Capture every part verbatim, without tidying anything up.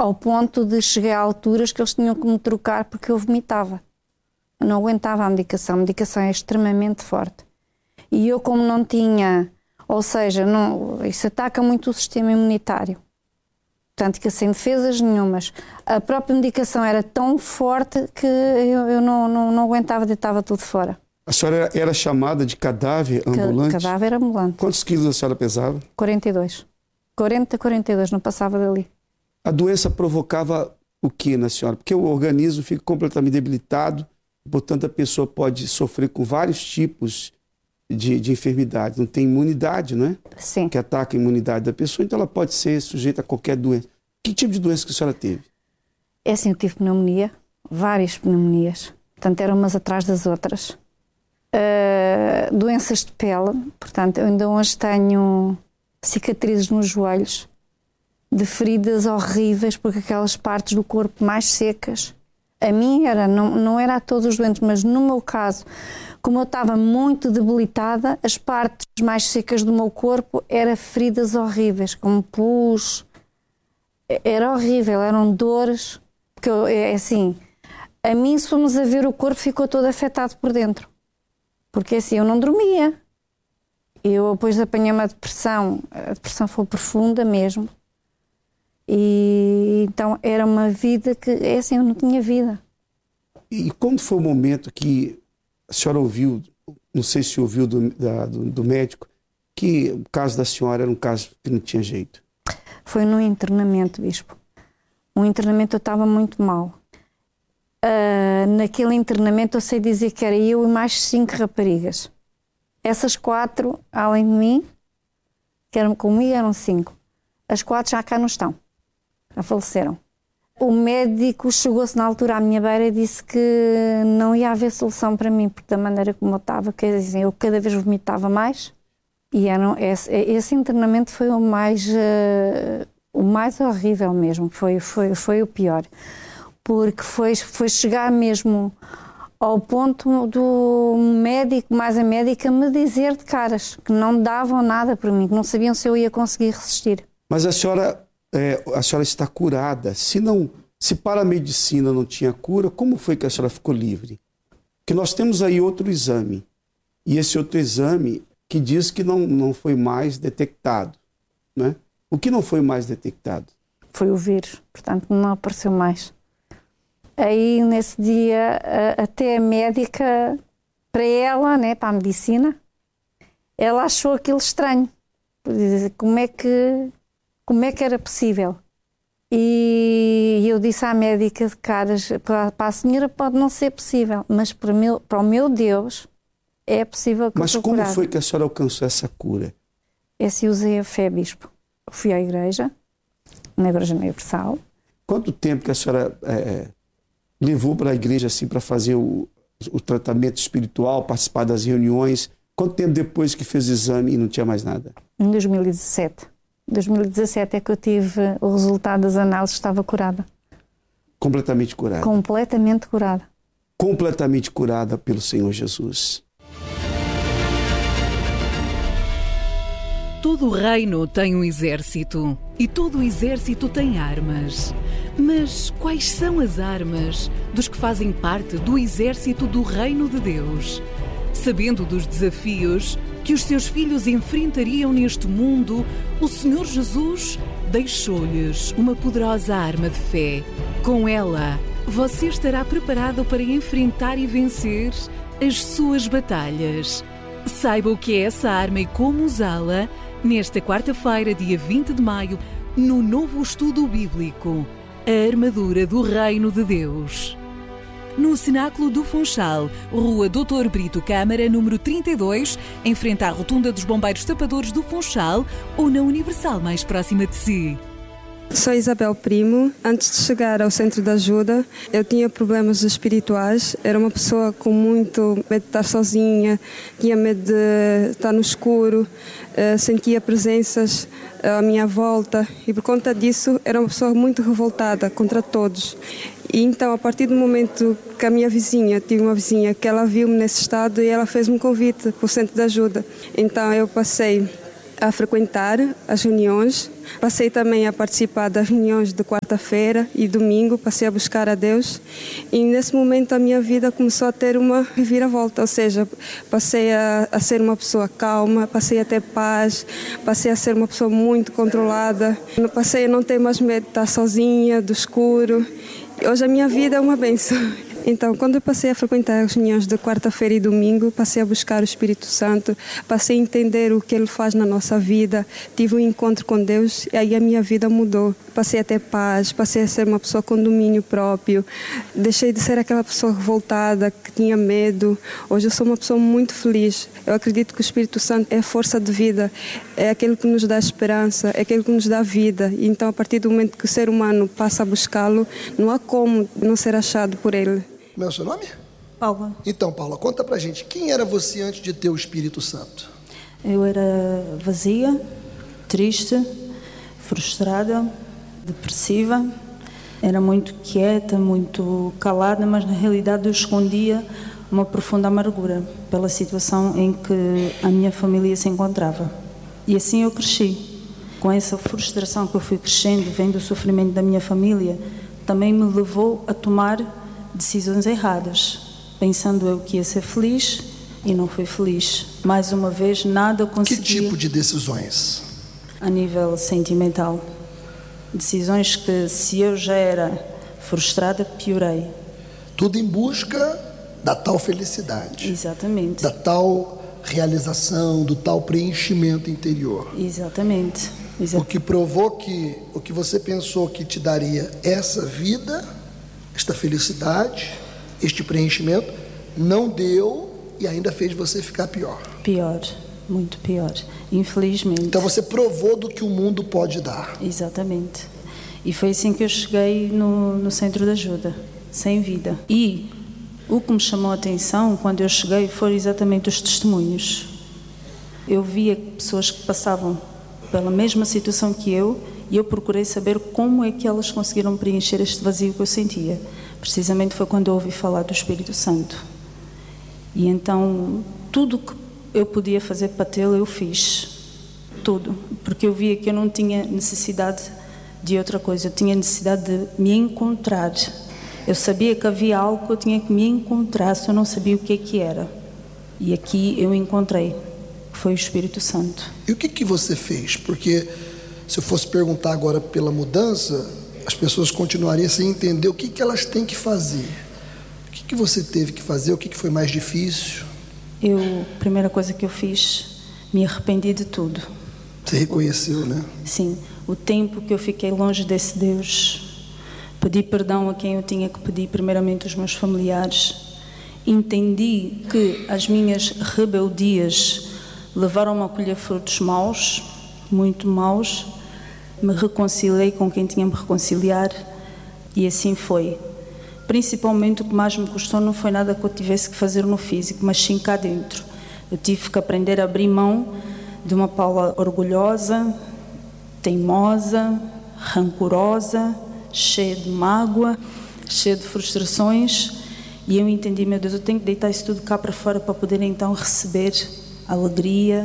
ao ponto de chegar a alturas que eles tinham que me trocar porque eu vomitava. Eu não aguentava a medicação. A medicação é extremamente forte. E eu, como não tinha, ou seja, não, isso ataca muito o sistema imunitário. Portanto, que sem defesas nenhumas. A própria medicação era tão forte que eu, eu não, não, não aguentava, deitava tudo fora. A senhora era, era chamada de cadáver ambulante? Cadáver ambulante. Quantos quilos a senhora pesava? quarenta e dois. quarenta, quarenta e dois, não passava dali. A doença provocava o que na senhora? Porque o organismo fica completamente debilitado, portanto a pessoa pode sofrer com vários tipos de, de enfermidade. Não tem imunidade, não é? Sim. Que ataca a imunidade da pessoa, então ela pode ser sujeita a qualquer doença. Que tipo de doença que a senhora teve? É assim, eu tive pneumonia, várias pneumonias, portanto eram umas atrás das outras. Uh, doenças de pele, portanto eu ainda hoje tenho cicatrizes nos joelhos, de feridas horríveis, porque aquelas partes do corpo mais secas, a mim era, não, não era a todos os doentes, mas no meu caso, como eu estava muito debilitada, as partes mais secas do meu corpo eram feridas horríveis, como pus, era horrível, eram dores, porque eu, é assim, a mim se formos a ver o corpo ficou todo afetado por dentro, porque assim, eu não dormia, eu depois apanhei uma depressão, a depressão foi profunda mesmo, e então era uma vida que, é assim, eu não tinha vida. E quando foi o momento que a senhora ouviu, não sei se ouviu do, da, do, do médico, que o caso da senhora era um caso que não tinha jeito? Foi no internamento, bispo. No internamento eu estava muito mal. Uh, naquele internamento eu sei dizer que era eu e mais cinco raparigas. Essas quatro, além de mim, que eram comigo, eram cinco. As quatro já cá não estão. Já faleceram. O médico chegou-se na altura à minha beira e disse que não ia haver solução para mim, porque da maneira como eu estava, quer dizer, eu cada vez vomitava mais, e era, esse, esse internamento foi o mais, uh, o mais horrível mesmo, foi, foi, foi o pior, porque foi, foi chegar mesmo ao ponto do médico, mais a médica, me dizer de caras que não davam nada por mim, que não sabiam se eu ia conseguir resistir. Mas a senhora... É, a senhora está curada. Se, não, se para a medicina não tinha cura, como foi que a senhora ficou livre? Porque nós temos aí outro exame. E esse outro exame que diz que não, não foi mais detectado. Né? O que não foi mais detectado? Foi o vírus, portanto não apareceu mais. Aí nesse dia, até a médica, para ela, né, para a medicina, ela achou aquilo estranho. Como é que... Como é que era possível? E eu disse à médica de caras, para a senhora pode não ser possível, mas para o meu, para o meu Deus é possível que Mas eu como curada. Foi que a senhora alcançou essa cura? Esse usei a fé, bispo. Fui à igreja, na Igreja Universal. Quanto tempo que a senhora é, levou para a igreja assim, para fazer o, o tratamento espiritual, participar das reuniões? Quanto tempo depois que fez o exame e não tinha mais nada? Em dois mil e dezassete. dois mil e dezassete é que eu tive o resultado das análises, estava curada. Completamente curada? Completamente curada. Completamente curada pelo Senhor Jesus. Todo o reino tem um exército e todo o exército tem armas. Mas quais são as armas dos que fazem parte do exército do reino de Deus? Sabendo dos desafios que os seus filhos enfrentariam neste mundo, o Senhor Jesus deixou-lhes uma poderosa arma de fé. Com ela, você estará preparado para enfrentar e vencer as suas batalhas. Saiba o que é essa arma e como usá-la nesta quarta-feira, dia vinte de maio, no novo estudo bíblico, a armadura do Reino de Deus. No Cenáculo do Funchal, Rua doutor Brito Câmara, número trinta e dois, em frente à Rotunda dos Bombeiros Tapadores do Funchal, ou na Universal mais próxima de si. Sou Isabel Primo. Antes de chegar ao Centro de Ajuda, eu tinha problemas espirituais. Era uma pessoa com muito medo de estar sozinha, tinha medo de estar no escuro, sentia presenças à minha volta e por conta disso era uma pessoa muito revoltada contra todos. E então, a partir do momento que a minha vizinha, tive uma vizinha que ela viu-me nesse estado e ela fez-me um convite para o Centro de Ajuda. Então eu passei a frequentar as reuniões, passei também a participar das reuniões de quarta-feira e domingo, passei a buscar a Deus e nesse momento a minha vida começou a ter uma reviravolta, ou seja, passei a, a ser uma pessoa calma, passei a ter paz, passei a ser uma pessoa muito controlada, passei a não ter mais medo de estar sozinha, do escuro. Hoje a minha vida é uma bênção. Então, quando eu passei a frequentar as reuniões de quarta-feira e domingo, passei a buscar o Espírito Santo, passei a entender o que Ele faz na nossa vida, tive um encontro com Deus e aí a minha vida mudou. Passei a ter paz, passei a ser uma pessoa com domínio próprio, deixei de ser aquela pessoa revoltada, que tinha medo. Hoje eu sou uma pessoa muito feliz. Eu acredito que o Espírito Santo é a força de vida, é aquele que nos dá esperança, é aquele que nos dá vida. E então, a partir do momento que o ser humano passa a buscá-lo, não há como não ser achado por Ele. Como é o seu nome? Paula. Então, Paula, conta pra gente, quem era você antes de ter o Espírito Santo? Eu era vazia, triste, frustrada, depressiva. Era muito quieta, muito calada, mas na realidade eu escondia uma profunda amargura pela situação em que a minha família se encontrava. E assim eu cresci. Com essa frustração que eu fui crescendo, vendo o sofrimento da minha família, também me levou a tomar decisões erradas, pensando eu que ia ser feliz e não fui feliz. Mais uma vez, nada conseguia. Que tipo de decisões? A nível sentimental. Decisões que, se eu já era frustrada, piorei. Tudo em busca da tal felicidade. Exatamente. Da tal realização, do tal preenchimento interior. Exatamente. Exa- O que provou que o que você pensou que te daria essa vida, esta felicidade, este preenchimento, não deu e ainda fez você ficar pior. Pior, muito pior, infelizmente. Então você provou do que o mundo pode dar. Exatamente. E foi assim que eu cheguei no, no centro de ajuda, sem vida. E o que me chamou a atenção quando eu cheguei foram exatamente os testemunhos. Eu via pessoas que passavam pela mesma situação que eu e eu procurei saber como é que elas conseguiram preencher este vazio que eu sentia. Precisamente foi quando eu ouvi falar do Espírito Santo. E então, tudo que eu podia fazer para tê-lo, eu fiz. Tudo. Porque eu via que eu não tinha necessidade de outra coisa. Eu tinha necessidade de me encontrar. Eu sabia que havia algo que eu tinha que me encontrar, se eu não sabia o que é que era. E aqui eu encontrei. Foi o Espírito Santo. E o que que você fez? Porque se eu fosse perguntar agora pela mudança, as pessoas continuariam sem entender o que que elas têm que fazer. O que que você teve que fazer? O que que foi mais difícil? Eu, a primeira coisa que eu fiz, me arrependi de tudo. Você reconheceu, né? Sim, o tempo que eu fiquei longe desse Deus. Pedi perdão a quem eu tinha que pedir, primeiramente os meus familiares. Entendi que as minhas rebeldias levaram-me a colher frutos maus, muito maus. Me reconciliei com quem tinha me reconciliar e assim foi. Principalmente o que mais me custou não foi nada que eu tivesse que fazer no físico, mas sim cá dentro. Eu tive que aprender a abrir mão de uma Paula orgulhosa, teimosa, rancorosa, cheia de mágoa, cheia de frustrações. E eu entendi, meu Deus, eu tenho que deitar isso tudo cá para fora para poder então receber alegria,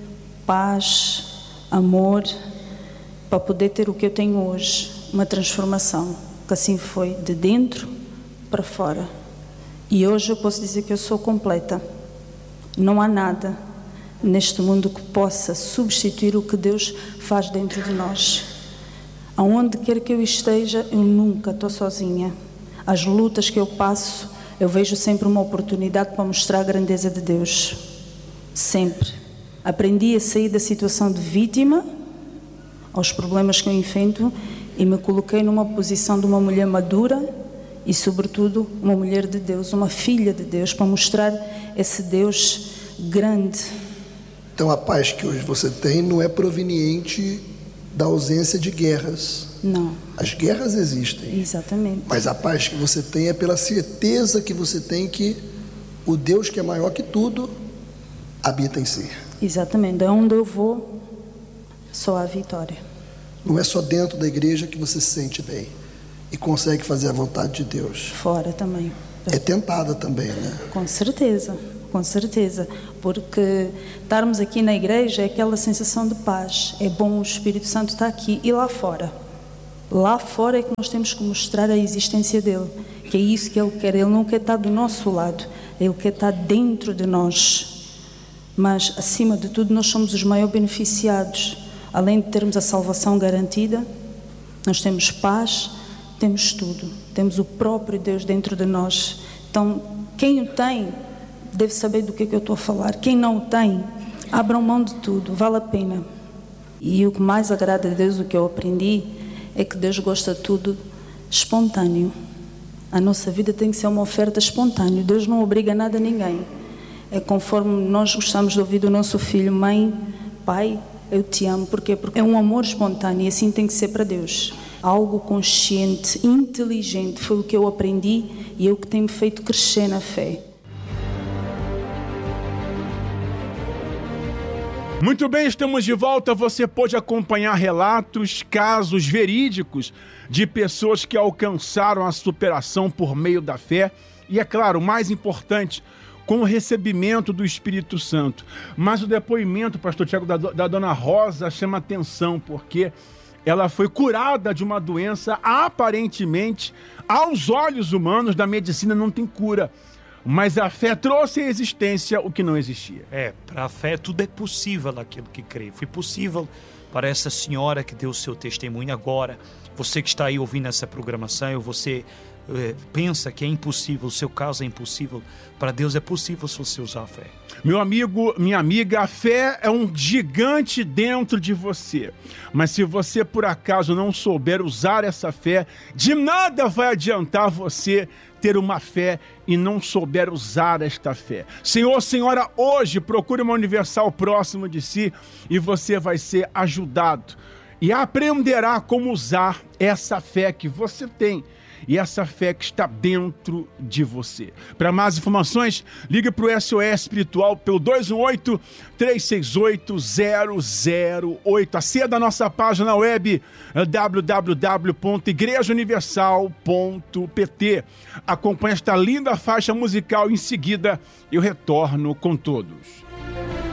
paz, amor, para poder ter o que eu tenho hoje, uma transformação, que assim foi de dentro para fora. E hoje eu posso dizer que eu sou completa. Não há nada neste mundo que possa substituir o que Deus faz dentro de nós. Aonde quer que eu esteja, eu nunca estou sozinha. As lutas que eu passo, eu vejo sempre uma oportunidade para mostrar a grandeza de Deus. Sempre. Aprendi a sair da situação de vítima aos problemas que eu enfrento e me coloquei numa posição de uma mulher madura e, sobretudo, uma mulher de Deus, uma filha de Deus, para mostrar esse Deus grande. Então a paz que hoje você tem não é proveniente da ausência de guerras. Não. As guerras existem. Exatamente. Mas a paz que você tem é pela certeza que você tem que o Deus que é maior que tudo habita em si. Exatamente. De onde eu vou, só há vitória. Não é só dentro da igreja que você se sente bem e consegue fazer a vontade de Deus. Fora também. É tentada também, né? Com certeza. Com certeza, porque estarmos aqui na igreja é aquela sensação de paz. É bom, o Espírito Santo está aqui. E lá fora? Lá fora é que nós temos que mostrar a existência dele, que é isso que ele quer. Ele não quer estar do nosso lado, ele quer estar dentro de nós. Mas, acima de tudo, nós somos os maiores beneficiados. Além de termos a salvação garantida, nós temos paz, temos tudo. Temos o próprio Deus dentro de nós. Então, quem o tem, deve saber do que é que eu estou a falar. Quem não o tem, abram mão de tudo, vale a pena. E o que mais agrada a Deus, o que eu aprendi, é que Deus gosta de tudo espontâneo. A nossa vida tem que ser uma oferta espontânea. Deus não obriga nada a ninguém. É conforme nós gostamos de ouvir do nosso filho: mãe, pai, eu te amo. Porquê? Porque é um amor espontâneo e assim tem que ser para Deus. Algo consciente, inteligente, foi o que eu aprendi e é o que tem me feito crescer na fé. Muito bem, estamos de volta. Você pode acompanhar relatos, casos verídicos de pessoas que alcançaram a superação por meio da fé. E é claro, o mais importante, com o recebimento do Espírito Santo. Mas o depoimento, pastor Tiago, da, da dona Rosa chama atenção, porque ela foi curada de uma doença aparentemente, aos olhos humanos da medicina, não tem cura. Mas a fé trouxe à existência o que não existia. É, para a fé tudo é possível naquilo que crê. Foi possível para essa senhora que deu o seu testemunho agora. Você que está aí ouvindo essa programação, você é, pensa que é impossível, o seu caso é impossível. Para Deus é possível se você usar a fé. Meu amigo, minha amiga, a fé é um gigante dentro de você. Mas se você por acaso não souber usar essa fé, de nada vai adiantar você ter uma fé e não souber usar esta fé. Senhor, senhora, hoje procure uma Universal próximo de si e você vai ser ajudado e aprenderá como usar essa fé que você tem e essa fé que está dentro de você. Para mais informações, ligue para o S O S Espiritual pelo dois um oito, três seis oito, zero zero oito. Aceda a nossa página web w w w ponto igreja universal ponto p t. Acompanhe esta linda faixa musical, em seguida eu retorno com todos.